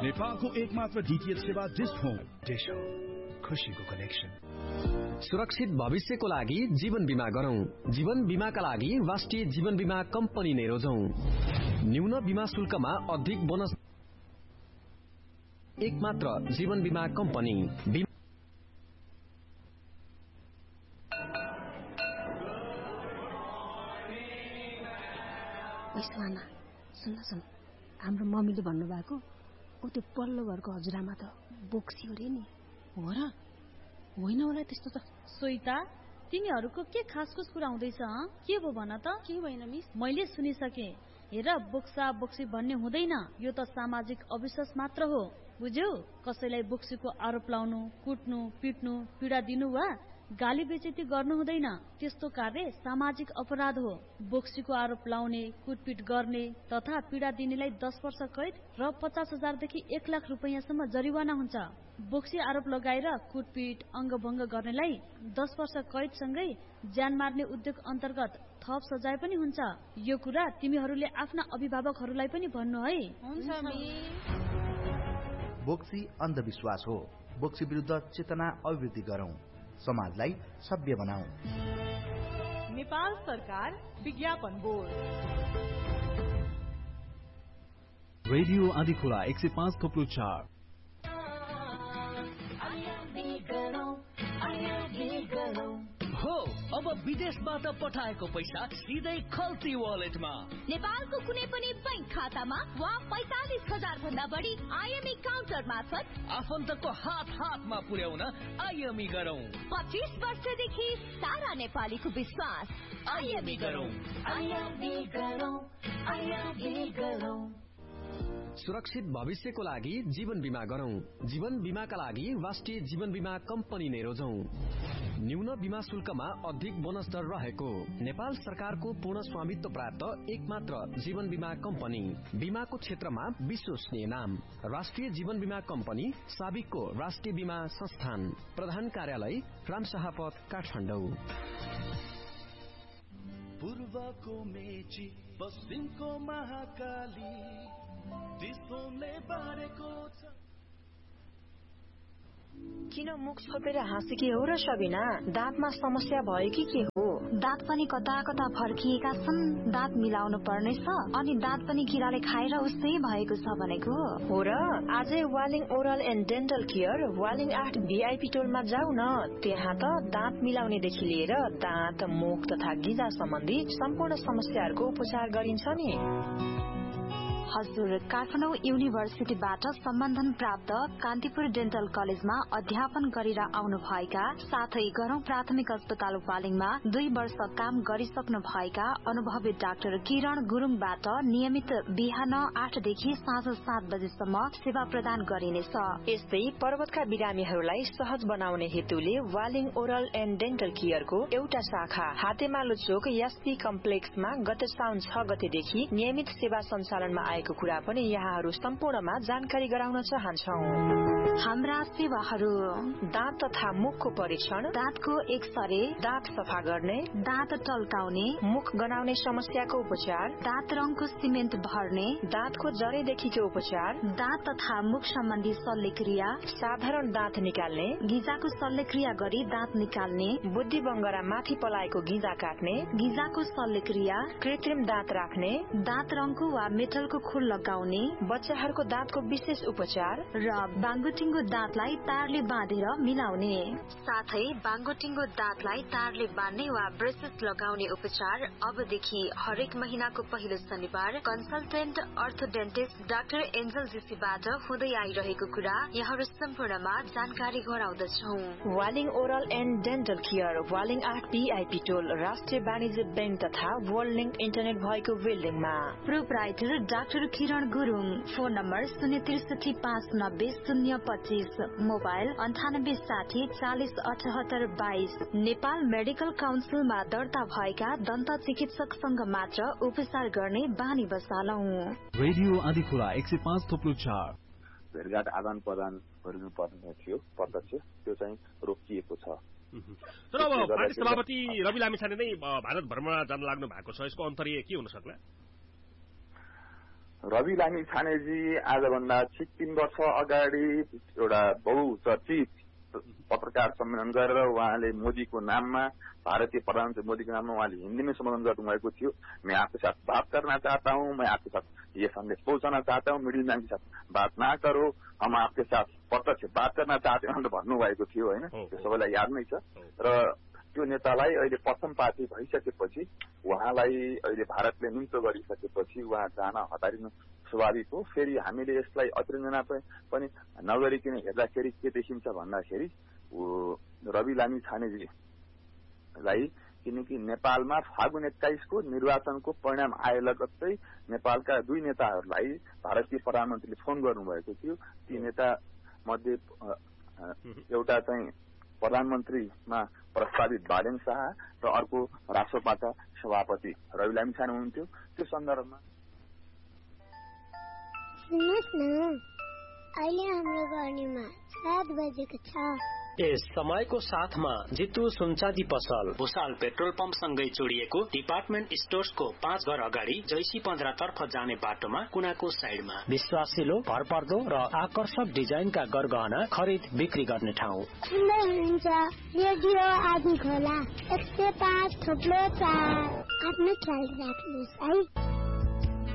नेपालको एकमात्र डीटीएच सेवा डिश होम। डिश होम, खुशीको कनेक्सन। सुरक्षित भविष्यको लागि जीवन बीमा गरौं। जीवन बीमाका लागि राष्ट्रिय जीवन बीमा कम्पनी नै रोजौं। न्यून बीमा शुल्कमा अधिक बोनस। एकमात्र जीवन बीमा कम्पनी। सुन सुन, हाम्रो मम्मीले भन्नुभएको त्यो पल्लो घरको हजुरआमा त बोक्सी हो रे नि। हो र? होइन होला त्यस्तो त। सोइता, तिमीहरूको के खासखुस कुरा हुँदैछ? के भो भन त? के भएन मिस? मैले सुनिसके। हेर, बोक्सा बोक्सी भन्ने हुँदैन। यो त सामाजिक अविश्वास मात्र हो, बुझ्यौ? कसैलाई बोक्सीको आरोप लाउनु, कुट्नु, पिट्नु, पीडा दिनु वा गाली बेइज्जती गर्नु हुँदैन। त्यस्तो कार्य सामाजिक अपराध हो। बोक्सीको आरोप लाउने, कुटपिट गर्ने तथा पीडा दिनेलाई 10 वर्ष कैद र 50,000 देखि 1 लाख रुपैयाँसम्म जरिवाना हुन्छ। बोक्सी आरोप लगाएर कुटपिट, अंगभंग गर्नेलाई 10 वर्ष कैद सँगै ज्यान मार्ने उद्योग अन्तर्गत थप सजाय पनि हुन्छ। यो कुरा तिमीहरूले आफ्ना अभिभावकहरूलाई पनि भन्नु है। हुन्छ मिस। बोक्सी अन्धविश्वास हो। बोक्सी विरुद्ध चेतना अभिवृद्धि गरौं, समाजलाई सभ्य बनाऊ। नेपाल सरकार विज्ञापन बोर्ड। रेडियो आँधीखोला 105.4। हो, अब विदेशबाट पठाएको पैसा सिधै खल्ती वालेटमा। नेपालको कुनै पनि बैंक खातामा वा 45,000 भन्दा बढी आईएमई काउन्टर मार्फत आफन्तको हातमा पुर्याउन आईएमई गरौं। 25 वर्षदेखि सारा नेपालीको विश्वास। आईएमई गरौं। सुरक्षित भविष्यको लागि जीवन बीमा गरौं। जीवन बीमाका लागि राष्ट्रिय जीवन बीमा कम्पनी नै रोजौं। न्यून बीमा शुल्कमा अधिक बोनस दर रहेको नेपाल सरकारको पूर्ण स्वामित्व प्राप्त एकमात्र जीवन बीमा कम्पनी। बीमाको क्षेत्रमा विश्वसनीय नाम राष्ट्रिय जीवन बीमा कम्पनी, साबिकको राष्ट्रिय बीमा संस्थान। प्रधान कार्यालय रामशाहपथ, काठमाडौँ। पूर्वको मेची, पश्चिमको महाकाली, दिसोले बारेको छ। किन मुख छोपेर हाँसेकी हो र सबिना? दाँतमा समस्या भयो कि के हो? दाँत पनि कता कता फर्किएका छन्। दाँत मिलाउनु पर्नेछ। अनि दाँत पनि किराले खाएर उस्तै भएको छ भनेको हो र? आजै Waling oral and dental care Waling 8 VIP टोलमा जाऊ न। त्यहाँ त दाँत मिलाउनेदेखि लिएर दाँत, मुख तथा गिजा सम्बन्धी सम्पूर्ण समस्याहरूको उपचार गरिन्छ नि। हजुर, काठमाडौँ युनिभर्सिटीबाट सम्बन्धन प्राप्त कान्तिपुर डेन्टल कलेजमा अध्यापन गरेर आउनु भएका साथै गरौं प्राथमिक अस्पताल वालिङमा 2 वर्ष काम गरिसक्नु भएका अनुभवी डाक्टर किरण गुरुङबाट नियमित बिहान 8 देखि साँझ 7 बजेसम्म सेवा प्रदान गरिनेछ। यस्तै पर्वतका बिरामीहरूलाई सहज बनाउने हेतुले वालिङ ओरल एन्ड डेन्टल केयरको एउटा शाखा हातेमालो चोक एसपी कम्प्लेक्समा गत साउन 6 गतेदेखि नियमित सेवा सञ्चालनमा को कुरा पनि यहाँहरू सम्पूर्णमा जानकारी गराउन चाहन्छौं। हाम्रा सेवाहरू: दाँत तथा मुखको परीक्षण, दाँतको एक्सरे, दाँत सफा गर्ने, दाँत टल्काउने, मुख गनाउने समस्याको उपचार, दाँत रङको सिमेन्ट भर्ने, दाँतको जरेदेखिको उपचार, दाँत तथा मुख सम्बन्धी शल्यक्रिया, साधारण दाँत निकाल्ने, गिजाको शल्यक्रिया गरी दाँत निकाल्ने, बुद्धि बङ्गरा माथि पलाएको गिजा काट्ने, गिजाको शल्यक्रिया, कृत्रिम दाँत राख्ने, दाँत रङको वा मेटलको खुल लगाउने, बच्चाहरूको दाँतको विशेष उपचार र बाङ्गोटिङ्गो दाँतलाई तारले बाँधेर मिलाउने, साथै बाङ्गोटिङ्गो दाँतलाई तारले बाँध्ने वा ब्रेसेस लगाउने उपचार अबदेखि हरेक महिनाको पहिलो शनिबार कन्सल्टेन्ट अर्थोडेन्टिस्ट डाक्टर एन्जल जीसीबाट हुँदै आइरहेको कुरा यहाँहरू सम्पूर्णमा जानकारी गराउँदछौ। Waling oral and dental care Waling 8 VIP टोल राष्ट्रिय वाणिज्य बैंक तथा वर्ल्ड लिंक इन्टरनेट भएको बिल्डिङमा। प्रोप्राइटर डाक्टर किरण Gurung. Phone number 063590025, mobile 9860407822। Nepal medical काउन्सिलमा दर्ता भएका दन्त चिकित्सकसँग मात्र उपचार गर्ने बानी बसालौं। रेडियो आँधीखोला 105.4। भेटघाट आदान प्रदान गर्नुपर्ने थियो प्रत्यक्ष, त्यो चाहिँ रोकिएको छ। तर अब पार्टी सभापति रवि लामिछाने नै भारत भ्रमण जान लाग्नु भएको छ, यसको अन्तर्य के हुन सक्ला? रवि लामी छानेजी आजभन्दा 3 वर्ष अगाडि एउटा बहुचर्चित पत्रकार सम्मेलन गरेर उहाँले मोदीको नाममा भारतीय प्रधानमन्त्री मोदीको नाममा उहाँले हिन्दीमै सम्बोधन गर्नुभएको थियो। मैं आपके साथ बात करना चाहता हूँ, मैं आपके साथ ये संदेश पहुंचाना चाहता हूँ, मिडिल म्यान के साथ बात ना करो, हम आपके साथ प्रत्यक्ष बात गर्न चाहते हैं भन्नुभएको थियो होइन। त्यो सबैलाई याद नै छ। र त्यो नेतालाई अहिले प्रथम पार्टी भइसकेपछि उहाँलाई अहिले भारतले निम्तो गरिसकेपछि उहाँ जान हतारिनु स्वाभाविक हो। फेरि हामीले यसलाई अतिरञ्जना पनि नगरिकन हेर्दाखेरि के देखिन्छ भन्दाखेरि रवि लामी छानेजीलाई किनकि नेपालमा फागुन 21 को निर्वाचनको परिणाम आए लगत्तै नेपालका 2 नेताहरूलाई भारतीय प्रधानमन्त्रीले फोन गर्नुभएको थियो। ती नेता मध्ये एउटा चाहिँ प्रधानमन्त्रीमा प्रस्तावित बालेन शाह र अर्को राष्ट्रपाका सभापति रवि लामी छाने हुनुहुन्थ्यो। त्यो सन्दर्भमा सुन्नुहोस् न, अहिले हाम्रो गर्नेमा 7 बजेको छ। यस समयको साथमा जितु सुनचाँदी पसल भुसाल पेट्रोल पम्प सँगै जोडिएको डिपार्टमेन्ट स्टोर्सको 5 घर अगाडि जैसी 15 तर्फ जाने बाटोमा कुनाको साइडमा विश्वासिलो भरपर्दो र आकर्षक डिजाइनका गरगहना खरिद बिक्री गर्ने ठाउँ। सुन्दै हुनुहुन्छ रेडियो आदि खोला 105.4। आफ्नो ख्याल राख्नुहोस् है।